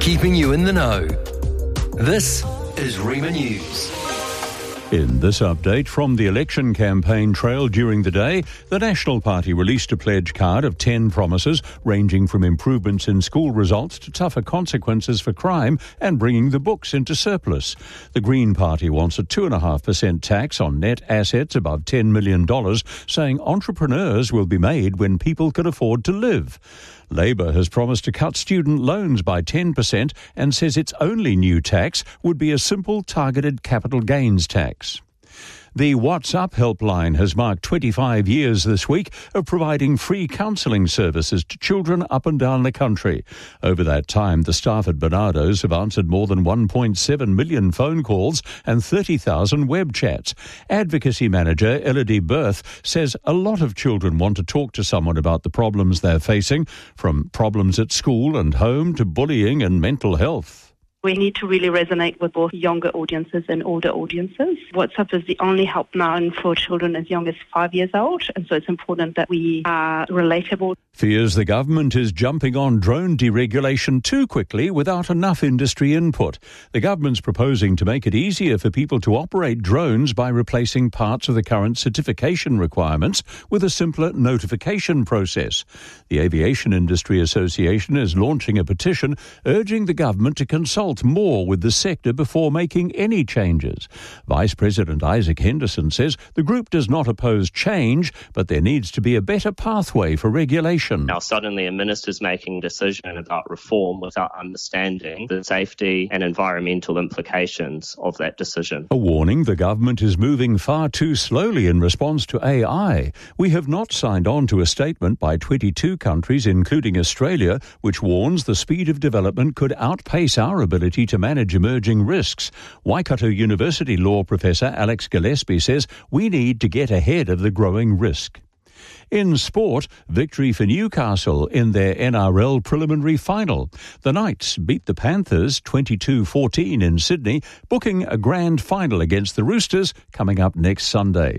keeping you in the know. This is Rima News. In this update from the election campaign trail during the day, the National Party released a pledge card of 10 promises ranging from improvements in school results to tougher consequences for crime and bringing the books into surplus. The Green Party wants a 2.5% tax on net assets above $10 million, saying entrepreneurs will be made when people can afford to live. Labor has promised to cut student loans by 10% and says its only new tax would be a simple targeted capital gains tax. The WhatsApp helpline has marked 25 years this week of providing free counselling services to children up and down the country. Over that time, the staff at Barnardo's have answered more than 1.7 million phone calls and 30,000 web chats. Advocacy manager Elodie Berth says a lot of children want to talk to someone about the problems they're facing, from problems at school and home to bullying and mental health. We need to really resonate with both younger audiences and older audiences. WhatsApp is the only helpline for children as young as 5 years old, and so it's important that we are relatable. Fears the government is jumping on drone deregulation too quickly without enough industry input. The government's proposing to make it easier for people to operate drones by replacing parts of the current certification requirements with a simpler notification process. The Aviation Industry Association is launching a petition urging the government to consult more with the sector before making any changes. Vice President Isaac Henderson says the group does not oppose change, but there needs to be a better pathway for regulation. Now suddenly a minister's making a decision about reform without understanding the safety and environmental implications of that decision. A warning the government is moving far too slowly in response to AI. We have not signed on to a statement by 22 countries, including Australia, which warns the speed of development could outpace our ability to manage emerging risks. Waikato University law professor Alex Gillespie says we need to get ahead of the growing risk. In sport, victory for Newcastle in their NRL preliminary final. The Knights beat the Panthers 22-14 in Sydney, booking a grand final against the Roosters coming up next Sunday.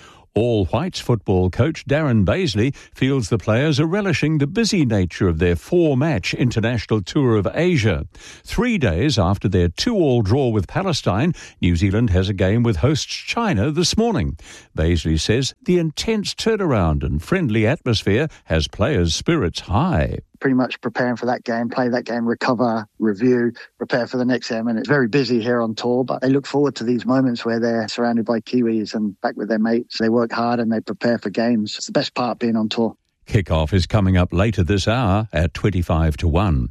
All Whites football coach Darren Baisley feels the players are relishing the busy nature of their 4-match international tour of Asia. 3 days after their 2-2 draw with Palestine, New Zealand has a game with hosts China this morning. Baisley says the intense turnaround and friendly atmosphere has players' spirits high. Pretty much preparing for that game, play that game, recover, review, prepare for the next game. And it's very busy here on tour, but they look forward to these moments where they're surrounded by Kiwis and back with their mates. They work hard and they prepare for games. It's the best part being on tour. Kick-off is coming up later this hour at 1:25.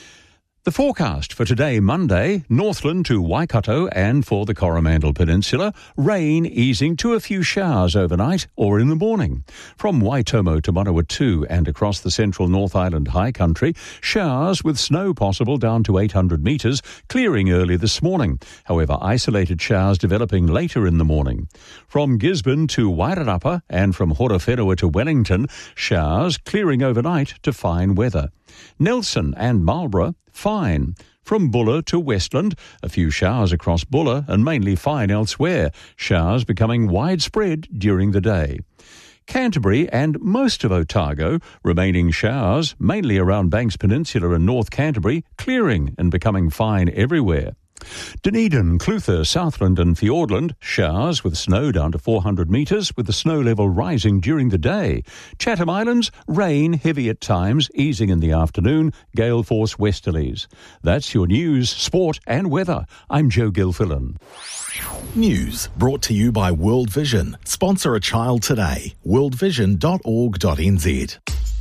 The forecast for today, Monday, Northland to Waikato and for the Coromandel Peninsula, rain easing to a few showers overnight or in the morning. From Waitomo to Manawatu and across the central North Island high country, showers with snow possible down to 800 metres, clearing early this morning. However, isolated showers developing later in the morning. From Gisborne to Wairarapa and from Horowhenua to Wellington, showers clearing overnight to fine weather. Nelson and Marlborough, fine. From Buller to Westland, a few showers across Buller and mainly fine elsewhere, showers becoming widespread during the day. Canterbury and most of Otago, remaining showers, mainly around Banks Peninsula and North Canterbury, clearing and becoming fine everywhere. Dunedin, Clutha, Southland and Fiordland, showers with snow down to 400 metres, with the snow level rising during the day. Chatham Islands, rain, heavy at times, easing in the afternoon, gale force westerlies. That's your news, sport and weather. I'm Joe Gilfillan. News brought to you by World Vision. Sponsor a child today. worldvision.org.nz.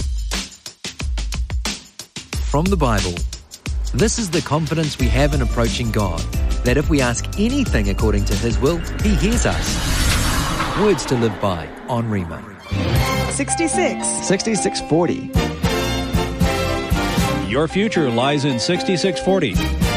From the Bible. This is the confidence we have in approaching God, that if we ask anything according to His will, He hears us. Words to live by on Rima. 6640. Your future lies in 6640.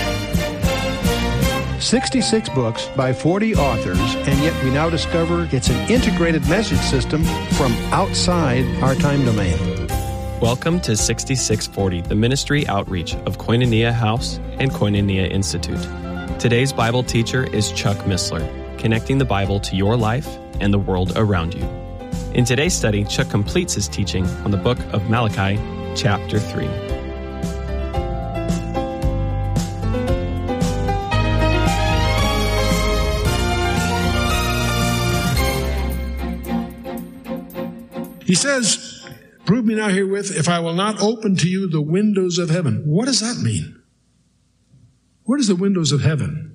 66 books by 40 authors, and yet we now discover it's an integrated message system from outside our time domain. Welcome to 6640, the ministry outreach of Koinonia House and Koinonia Institute. Today's Bible teacher is Chuck Missler, connecting the Bible to your life and the world around you. In today's study, Chuck completes his teaching on the book of Malachi, chapter 3. He says, prove me now herewith if I will not open to you the windows of heaven. What does that mean? What is the windows of heaven?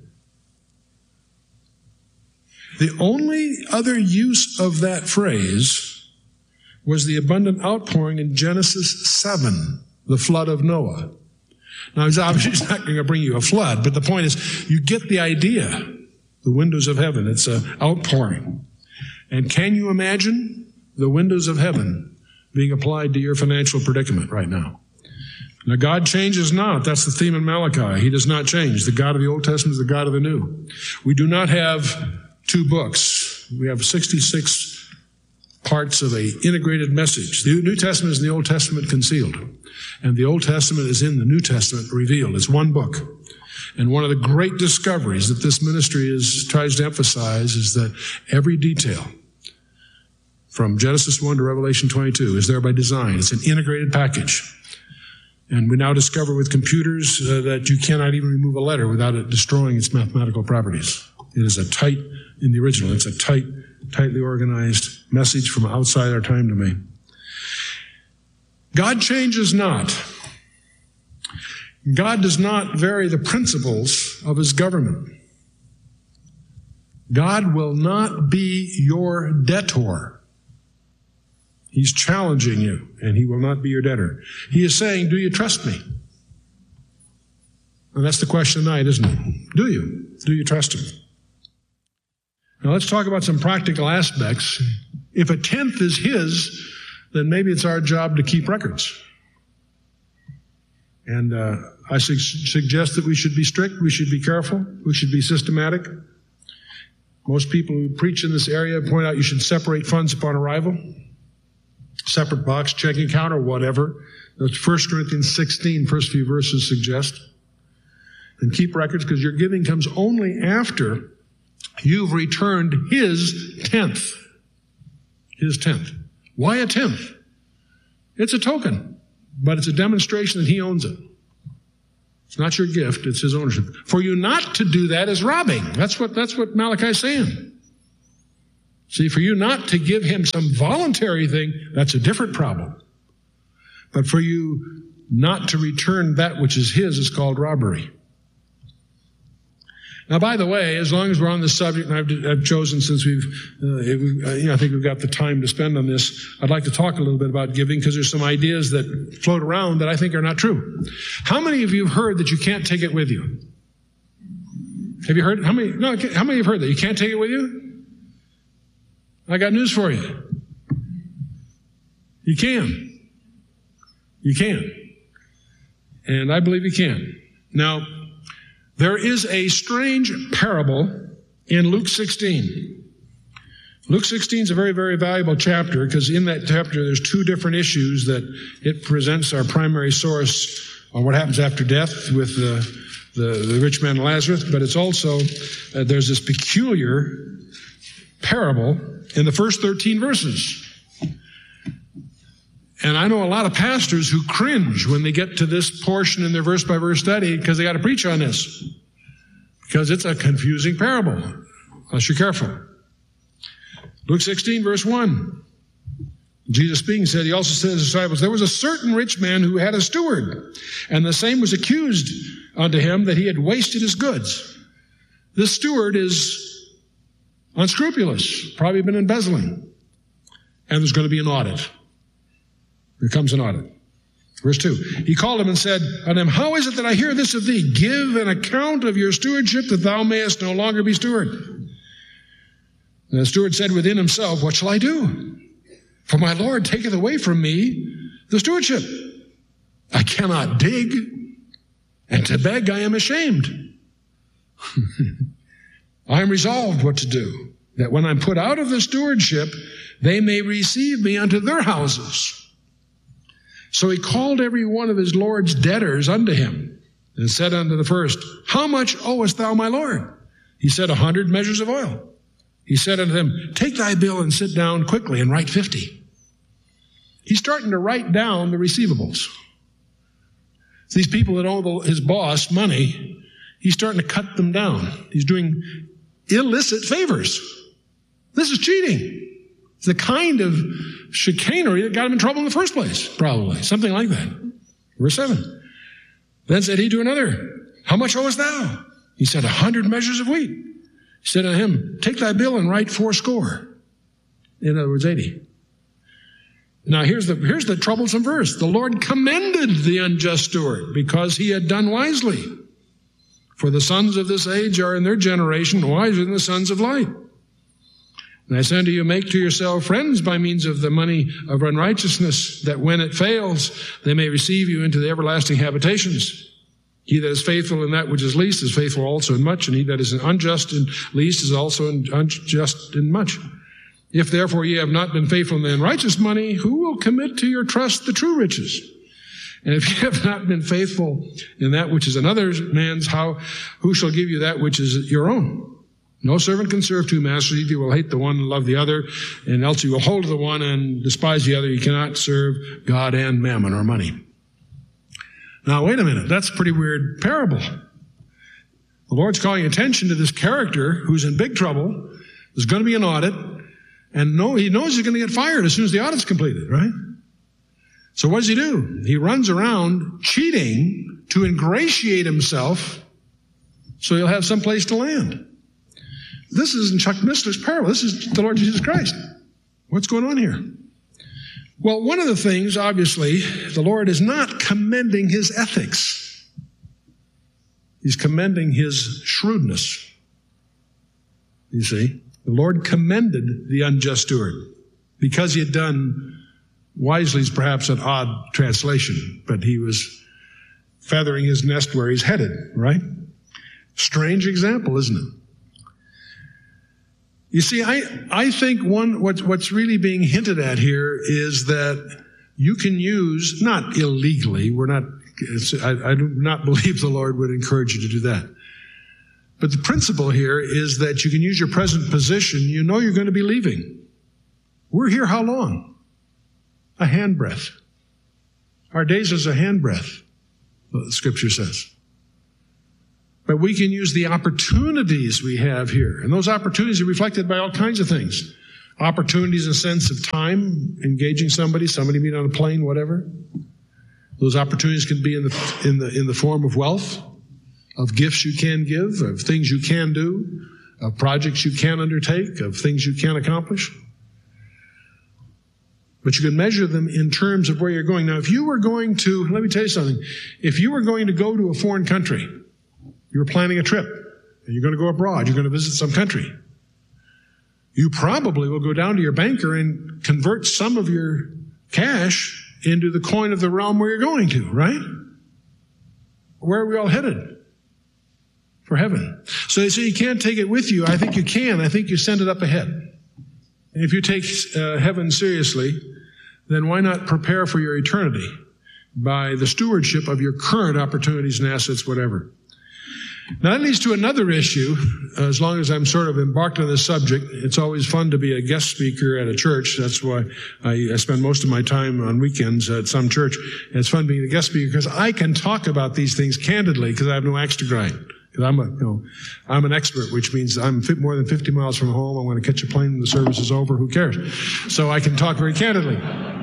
The only other use of that phrase was the abundant outpouring in Genesis 7, the flood of Noah. Now, he's obviously not going to bring you a flood, but the point is, you get the idea. The windows of heaven, it's an outpouring. And can you imagine the windows of heaven being applied to your financial predicament right now? Now, God changes not. That's the theme in Malachi. He does not change. The God of the Old Testament is the God of the New. We do not have two books. We have 66 parts of an integrated message. The New Testament is in the Old Testament concealed, and the Old Testament is in the New Testament revealed. It's one book. And one of the great discoveries that this ministry tries to emphasize is that every detail from Genesis 1 to Revelation 22 is there by design. It's an integrated package. And we now discover with computers that you cannot even remove a letter without it destroying its mathematical properties. It is in the original, it's a tightly organized message from outside our time domain. God changes not. God does not vary the principles of his government. God will not be your debtor. He's challenging you, and he will not be your debtor. He is saying, do you trust me? And that's the question tonight, isn't it? Do you? Do you trust him? Now let's talk about some practical aspects. If a tenth is his, then maybe it's our job to keep records. And I suggest that we should be strict, we should be careful, we should be systematic. Most people who preach in this area point out you should separate funds upon arrival. Separate box, checking account, or whatever. That's 1 Corinthians 16, first few verses suggest. And keep records, because your giving comes only after you've returned his tenth. His tenth. Why a tenth? It's a token, but it's a demonstration that he owns it. It's not your gift, it's his ownership. For you not to do that is robbing. That's what Malachi is saying. See, for you not to give him some voluntary thing, that's a different problem. But for you not to return that which is his is called robbery. Now, by the way, as long as we're on this subject, and I've chosen, since I think we've got the time to spend on this, I'd like to talk a little bit about giving, because there's some ideas that float around that I think are not true. How many of you have heard that you can't take it with you? Have you heard? How many have heard that you can't take it with you? I got news for you. You can. You can. And I believe you can. Now, there is a strange parable in Luke 16. Luke 16 is a very, very valuable chapter, because in that chapter there's two different issues that it presents our primary source on what happens after death with the rich man and Lazarus, but it's also, there's this peculiar parable in the first 13 verses. And I know a lot of pastors who cringe when they get to this portion in their verse-by-verse study, because they got to preach on this. Because it's a confusing parable, unless you're careful. Luke 16, verse 1. Jesus speaking said, he also said to his disciples, there was a certain rich man who had a steward, and the same was accused unto him that he had wasted his goods. This steward is unscrupulous, probably been embezzling. And there's going to be an audit. Here comes an audit. Verse 2. He called him and said unto him, how is it that I hear this of thee? Give an account of your stewardship, that thou mayest no longer be steward. And the steward said within himself, what shall I do? For my Lord taketh away from me the stewardship. I cannot dig, and to beg I am ashamed. I am resolved what to do, that when I'm put out of the stewardship, they may receive me unto their houses. So he called every one of his Lord's debtors unto him, and said unto the first, how much owest thou my Lord? He said, 100 measures of oil. He said unto them, take thy bill and sit down quickly and write 50. He's starting to write down the receivables. These people that owe his boss money, he's starting to cut them down. He's doing illicit favors. This is cheating. It's the kind of chicanery that got him in trouble in the first place, probably. Something like that. Verse 7. Then said he to another, how much owest thou? He said, 100 measures of wheat. He said unto him, take thy bill and write 80. In other words, 80. Now here's the troublesome verse. The Lord commended the unjust steward because he had done wisely. For the sons of this age are in their generation wiser than the sons of light. And I say unto you, make to yourself friends by means of the money of unrighteousness, that when it fails, they may receive you into the everlasting habitations. He that is faithful in that which is least is faithful also in much, and he that is unjust in least is also unjust in much. If therefore ye have not been faithful in the unrighteous money, who will commit to your trust the true riches? And if ye have not been faithful in that which is another man's, who shall give you that which is your own? No servant can serve two masters. Either you will hate the one and love the other, and else you will hold to the one and despise the other. You cannot serve God and mammon, or money. Now, wait a minute. That's a pretty weird parable. The Lord's calling attention to this character who's in big trouble. There's going to be an audit, and he knows he's going to get fired as soon as the audit's completed, right? So what does he do? He runs around cheating to ingratiate himself so he'll have some place to land. This isn't Chuck Missler's parable. This is the Lord Jesus Christ. What's going on here? Well, one of the things, obviously, the Lord is not commending his ethics. He's commending his shrewdness. You see, the Lord commended the unjust steward because he had done wisely, is perhaps an odd translation, but he was feathering his nest where he's headed, right? Strange example, isn't it? You see, I think what's really being hinted at here is that you can use, not illegally, I do not believe the Lord would encourage you to do that. But the principle here is that you can use your present position. You know you're going to be leaving. We're here how long? A handbreadth. Our days is a handbreadth, the Scripture says. But we can use the opportunities we have here. And those opportunities are reflected by all kinds of things. Opportunities in the sense of time, engaging somebody being on a plane, whatever. Those opportunities can be in the form of wealth, of gifts you can give, of things you can do, of projects you can undertake, of things you can accomplish. But you can measure them in terms of where you're going. Now, if you were going to, let me tell you something. If you were going to go to a foreign country, you were planning a trip, and you're going to go abroad, you're going to visit some country, you probably will go down to your banker and convert some of your cash into the coin of the realm where you're going to, right? Where are we all headed? For heaven. So they say you can't take it with you. I think you can. I think you send it up ahead. And if you take heaven seriously, then why not prepare for your eternity by the stewardship of your current opportunities and assets, whatever. Now that leads to another issue. As long as I'm sort of embarked on this subject, it's always fun to be a guest speaker at a church. That's why I spend most of my time on weekends at some church. And it's fun being a guest speaker because I can talk about these things candidly because I have no axe to grind. Because I'm an expert, which means I'm more than 50 miles from home. I'm going to catch a plane when the service is over. Who cares? So I can talk very candidly.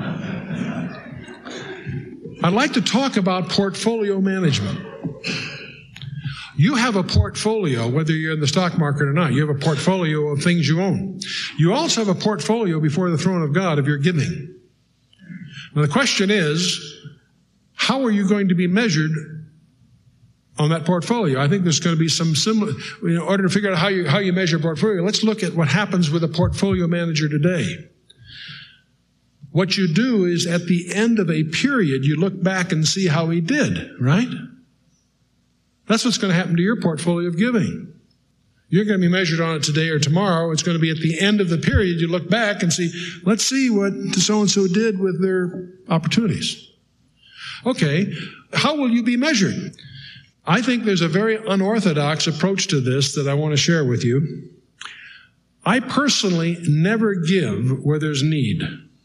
I'd like to talk about portfolio management. You have a portfolio, whether you're in the stock market or not. You have a portfolio of things you own. You also have a portfolio before the throne of God of your giving. Now the question is, how are you going to be measured on that portfolio? I think there's going to be some similar, in order to figure out how you measure a portfolio, let's look at what happens with a portfolio manager today. What you do is at the end of a period, you look back and see how he did, right? That's what's going to happen to your portfolio of giving. You're going to be measured on it today or tomorrow. It's going to be at the end of the period. You look back and see, let's see what so-and-so did with their opportunities. Okay, how will you be measured? I think there's a very unorthodox approach to this that I want to share with you. I personally never give where there's need.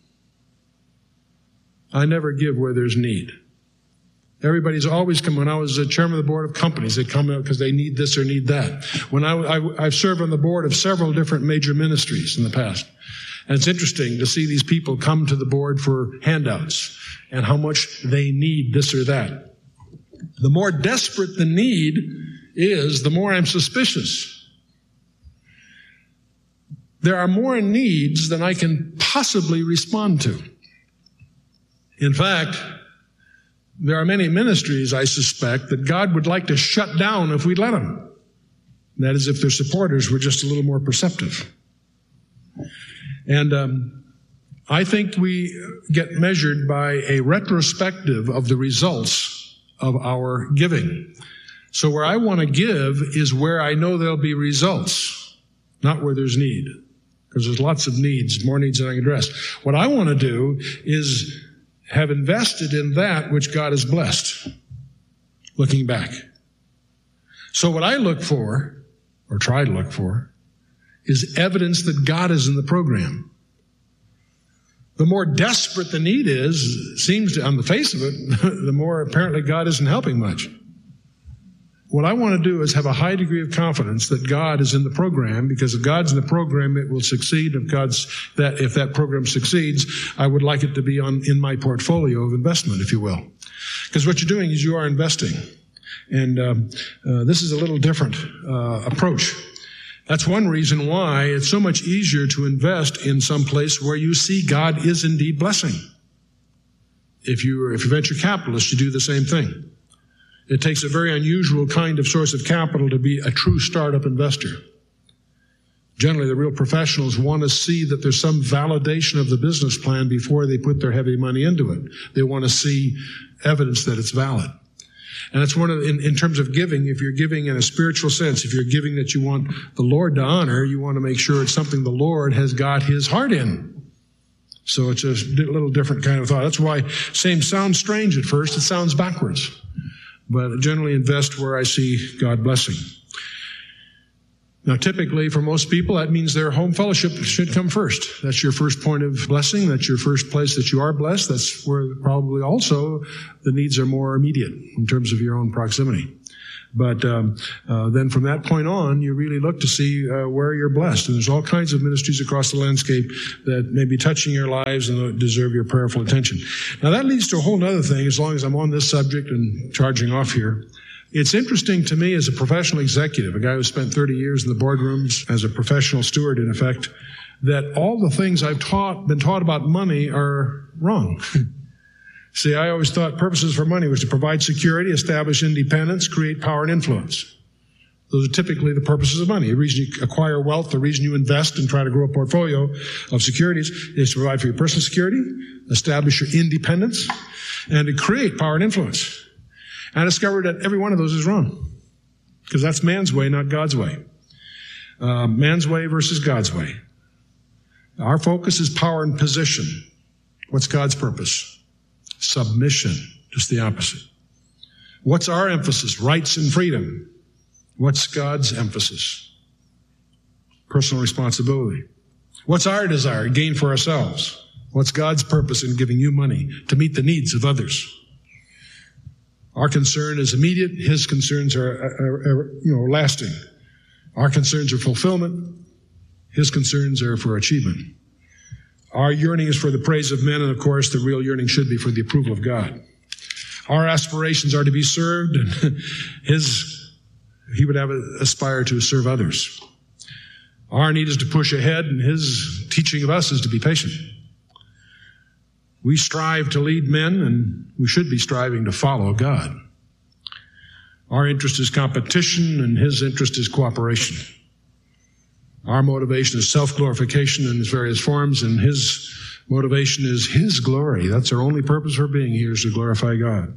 I never give where there's need. Everybody's always come. When I was the chairman of the board of companies, they come out because they need this or need that. When I've served on the board of several different major ministries in the past. And it's interesting to see these people come to the board for handouts and how much they need this or that. The more desperate the need is, the more I'm suspicious. There are more needs than I can possibly respond to. In fact, there are many ministries, I suspect, that God would like to shut down if we'd let them. That is, if their supporters were just a little more perceptive. And I think we get measured by a retrospective of the results of our giving. So where I want to give is where I know there'll be results, not where there's need. Because there's lots of needs, more needs than I can address. What I want to do is have invested in that which God has blessed, looking back. So what I look for, or try to look for, is evidence that God is in the program. The more desperate the need is, seems to, on the face of it, the more apparently God isn't helping much. What I want to do is have a high degree of confidence that God is in the program, because if God's in the program, it will succeed. If that program succeeds, I would like it to be in my portfolio of investment, if you will. Because what you're doing is you are investing. And this is a little different approach. That's one reason why it's so much easier to invest in some place where you see God is indeed blessing. If you're a venture capitalist, you do the same thing. It takes a very unusual kind of source of capital to be a true startup investor. Generally, the real professionals want to see that there's some validation of the business plan before they put their heavy money into it. They want to see evidence that it's valid. And it's one of, in terms of giving, if you're giving in a spiritual sense, if you're giving that you want the Lord to honor, you want to make sure it's something the Lord has got his heart in. So it's a little different kind of thought. That's why same sounds strange at first. It sounds backwards. But I generally invest where I see God blessing. Now, typically, for most people, that means their home fellowship should come first. That's your first point of blessing. That's your first place that you are blessed. That's where probably also the needs are more immediate in terms of your own proximity. But then from that point on, you really look to see where you're blessed. And there's all kinds of ministries across the landscape that may be touching your lives and deserve your prayerful attention. Now, that leads to a whole other thing, as long as I'm on this subject and charging off here. It's interesting to me as a professional executive, a guy who spent 30 years in the boardrooms as a professional steward, in effect, that all the things I've been taught about money are wrong. See, I always thought purposes for money was to provide security, establish independence, create power and influence. Those are typically the purposes of money. The reason you acquire wealth, the reason you invest and try to grow a portfolio of securities is to provide for your personal security, establish your independence, and to create power and influence. And I discovered that every one of those is wrong. Because that's man's way, not God's way. Man's way versus God's way. Our focus is power and position. What's God's purpose? Submission. Just the opposite. What's our emphasis? Rights and freedom. What's God's emphasis? Personal responsibility. What's our desire? Gain for ourselves. What's God's purpose in giving you money? To meet the needs of others. Our concern is immediate. His concerns are lasting. Our concerns are fulfillment. His concerns are for achievement. Our yearning is for the praise of men, and of course, the real yearning should be for the approval of God. Our aspirations are to be served, and he would aspire to serve others. Our need is to push ahead, and his teaching of us is to be patient. We strive to lead men, and we should be striving to follow God. Our interest is competition, and his interest is cooperation. Our motivation is self-glorification in its various forms, and his motivation is his glory. That's our only purpose for being here, is to glorify God.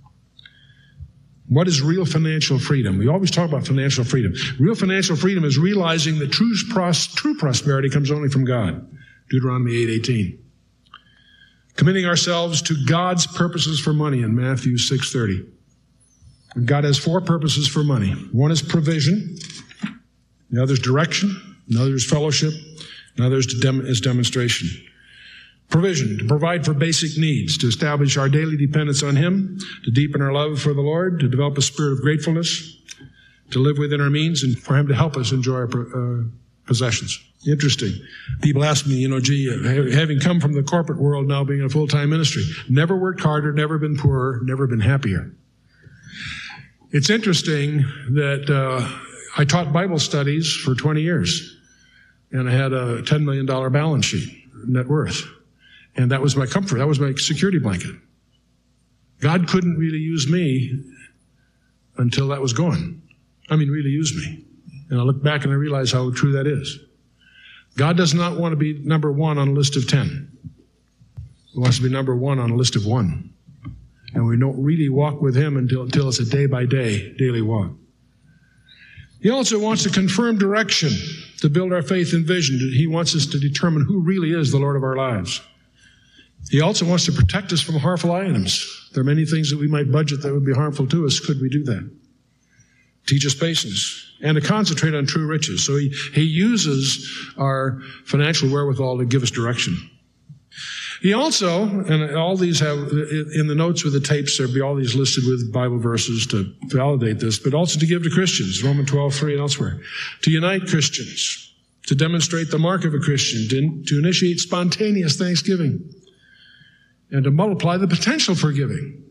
What is real financial freedom? We always talk about financial freedom. Real financial freedom is realizing that true prosperity comes only from God. Deuteronomy 8:18. Committing ourselves to God's purposes for money in Matthew 6:30. God has four purposes for money. One is provision. The other is direction. Another is fellowship. Another is demonstration. Provision, to provide for basic needs, to establish our daily dependence on him, to deepen our love for the Lord, to develop a spirit of gratefulness, to live within our means, and for him to help us enjoy our possessions. Interesting. People ask me, having come from the corporate world, now being in a full-time ministry, never worked harder, never been poorer, never been happier. It's interesting that I taught Bible studies for 20 years, and I had a $10 million balance sheet, net worth. And that was my comfort. That was my security blanket. God couldn't really use me until that was gone. Really use me. And I look back and I realize how true that is. God does not want to be number one on a list of 10. He wants to be number one on a list of 1. And we don't really walk with him until it's a day-by-day, daily walk. He also wants to confirm direction to build our faith and vision. He wants us to determine who really is the Lord of our lives. He also wants to protect us from harmful items. There are many things that we might budget that would be harmful to us. Could we do that? Teach us patience and to concentrate on true riches. So he uses our financial wherewithal to give us direction. He also, and all these have, in the notes with the tapes, there'll be all these listed with Bible verses to validate this, but also to give to Christians, Romans 12:3 and elsewhere, to unite Christians, to demonstrate the mark of a Christian, to initiate spontaneous thanksgiving, and to multiply the potential for giving.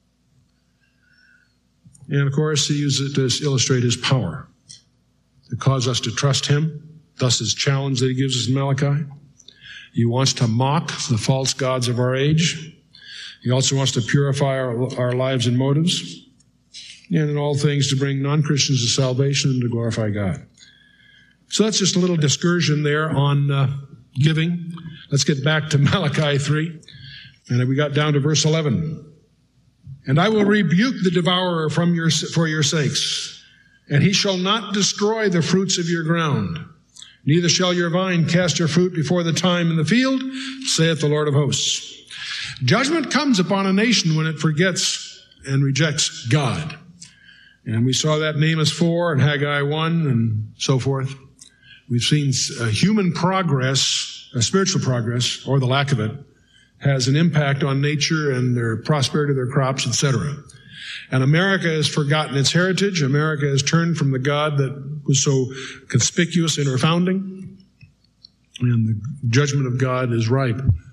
And of course, he uses it to illustrate his power, to cause us to trust him, thus his challenge that he gives us in Malachi. He wants to mock the false gods of our age. He also wants to purify our lives and motives, and in all things to bring non-Christians to salvation and to glorify God. So that's just a little discursion there on giving. Let's get back to Malachi 3. And we got down to verse 11. And I will rebuke the devourer for your sakes, and he shall not destroy the fruits of your ground. Neither shall your vine cast your fruit before the time in the field, saith the Lord of hosts. Judgment comes upon a nation when it forgets and rejects God. And we saw that in Amos 4 and Haggai 1 and so forth. We've seen human progress, spiritual progress, or the lack of it, has an impact on nature and their prosperity, their crops, etc. And America has forgotten its heritage. America has turned from the God that was so conspicuous in her founding. And the judgment of God is ripe